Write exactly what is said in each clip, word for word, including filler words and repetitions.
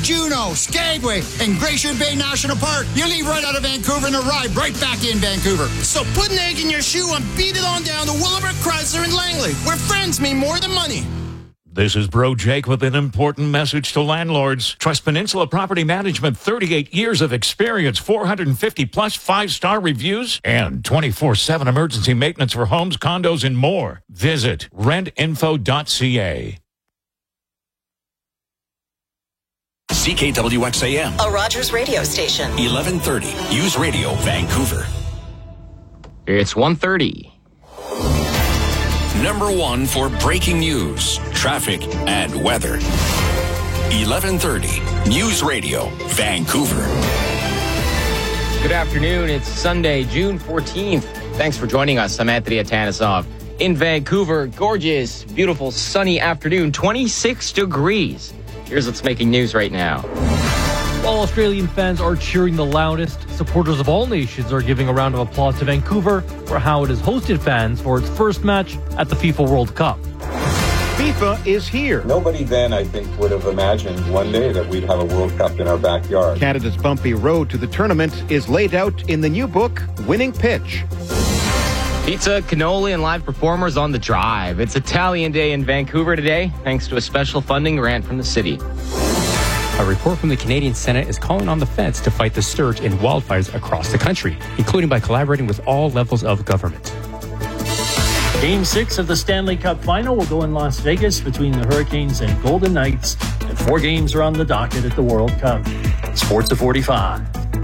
Juneau, Skagway, and Glacier Bay National Park. You leave right out of Vancouver and arrive right back in Vancouver. So put an egg in your shoe and beat it on down to Willowbrook Chrysler in Langley, where friends mean more than money. This is Bro Jake with an important message to landlords. Trust Peninsula Property Management, thirty-eight years of experience, four hundred fifty plus five-star reviews, and twenty-four seven emergency maintenance for homes, condos, and more. Visit rent info dot c a. C K W X A M, a Rogers radio station. eleven thirty, News Radio, Vancouver. It's one thirty. Number one for breaking news, traffic, and weather. eleven thirty, News Radio, Vancouver. Good afternoon. It's Sunday, June fourteenth. Thanks for joining us. I'm Anthony Atanesov. In Vancouver, gorgeous, beautiful, sunny afternoon, twenty-six degrees. Here's what's making news right now. While Australian fans are cheering the loudest, supporters of all nations are giving a round of applause to Vancouver for how it has hosted fans for its first match at the FIFA World Cup. FIFA is here. Nobody then, I think, would have imagined one day that we'd have a World Cup in our backyard. Canada's bumpy road to the tournament is laid out in the new book, Winning Pitch. Pizza, cannoli, and live performers on the drive. It's Italian Day in Vancouver today, thanks to a special funding grant from the city. A report from the Canadian Senate is calling on the feds to fight the surge in wildfires across the country, including by collaborating with all levels of government. Game six of the Stanley Cup Final will go in Las Vegas between the Hurricanes and Golden Knights, and four games are on the docket at the World Cup. Sports at forty-five.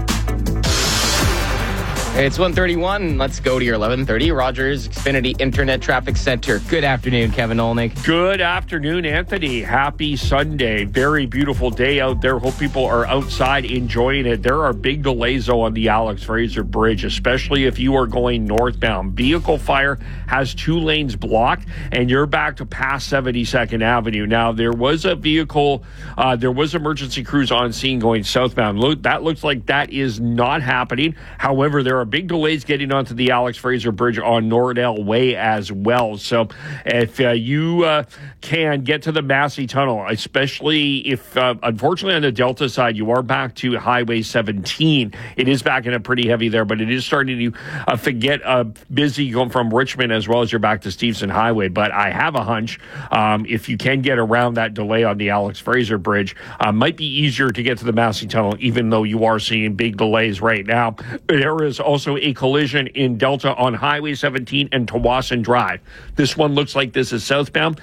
It's one thirty-one. Let's go to your eleven thirty Rogers Xfinity Internet Traffic Center. Good afternoon, Kevin Olnick. Good afternoon, Anthony. Happy Sunday. Very beautiful day out there. Hope people are outside enjoying it. There are big delays, though, on the Alex Fraser Bridge, especially if you are going northbound. Vehicle fire has two lanes blocked, and you're back to past seventy-second Avenue. Now, there was a vehicle, uh, there was emergency crews on scene going southbound. Look, that looks like that is not happening. However, there are big delays getting onto the Alex Fraser Bridge on Nordell Way as well. So if uh, you uh, can get to the Massey Tunnel, especially if, uh, unfortunately, on the Delta side, you are back to Highway seventeen. It is backing up pretty heavy there, but it is starting to uh, forget uh, busy going from Richmond as well as you're back to Stevenson Highway. But I have a hunch um, if you can get around that delay on the Alex Fraser Bridge, uh, might be easier to get to the Massey Tunnel, even though you are seeing big delays right now. There is also a collision in Delta on Highway seventeen and Tawasin Drive. This one looks like this is southbound.